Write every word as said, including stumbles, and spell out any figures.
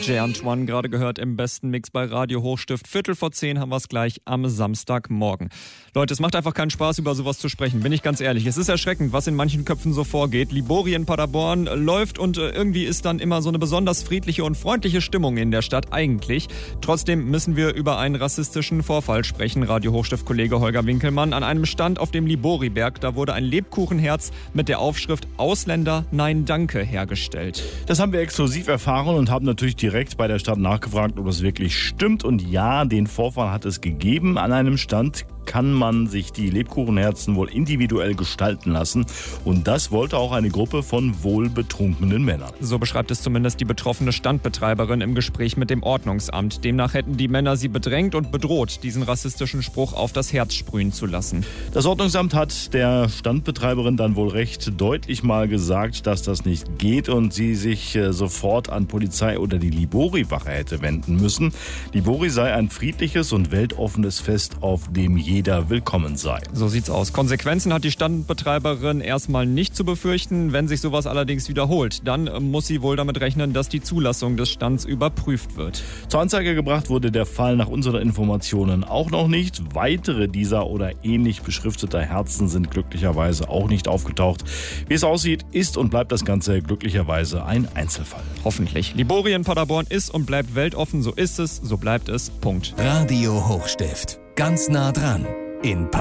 Jay Antoine gerade gehört im besten Mix bei Radio Hochstift. Viertel vor zehn haben wir es gleich am Samstagmorgen. Leute, es macht einfach keinen Spaß, über sowas zu sprechen, bin ich ganz ehrlich. Es ist erschreckend, was in manchen Köpfen so vorgeht. Libori in Paderborn läuft und irgendwie ist dann immer so eine besonders friedliche und freundliche Stimmung in der Stadt eigentlich. Trotzdem müssen wir über einen rassistischen Vorfall sprechen. Radio Hochstift-Kollege Holger Winkelmann. An einem Stand auf dem Liboriberg, da wurde ein Lebkuchenherz mit der Aufschrift Ausländer, nein, danke hergestellt. Das haben wir exklusiv erfahren und haben natürlich direkt bei der Stadt nachgefragt, ob das wirklich stimmt. Und ja, den Vorfall hat es gegeben. An einem Stand kann man sich die Lebkuchenherzen wohl individuell gestalten lassen. Und das wollte auch eine Gruppe von wohlbetrunkenen Männern. So beschreibt es zumindest die betroffene Standbetreiberin im Gespräch mit dem Ordnungsamt. Demnach hätten die Männer sie bedrängt und bedroht, diesen rassistischen Spruch auf das Herz sprühen zu lassen. Das Ordnungsamt hat der Standbetreiberin dann wohl recht deutlich mal gesagt, dass das nicht geht und sie sich sofort an Polizei oder die Libori-Wache hätte wenden müssen. Libori sei ein friedliches und weltoffenes Fest, auf dem jeder willkommen sei. So sieht's aus. Konsequenzen hat die Standbetreiberin erstmal nicht zu befürchten. Wenn sich sowas allerdings wiederholt, dann muss sie wohl damit rechnen, dass die Zulassung des Stands überprüft wird. Zur Anzeige gebracht wurde der Fall nach unseren Informationen auch noch nicht. Weitere dieser oder ähnlich beschrifteter Herzen sind glücklicherweise auch nicht aufgetaucht. Wie es aussieht, ist und bleibt das Ganze glücklicherweise ein Einzelfall. Hoffentlich. Libori in Paderborn ist und bleibt weltoffen. So ist es, so bleibt es. Punkt. Radio Hochstift. Ganz nah dran. In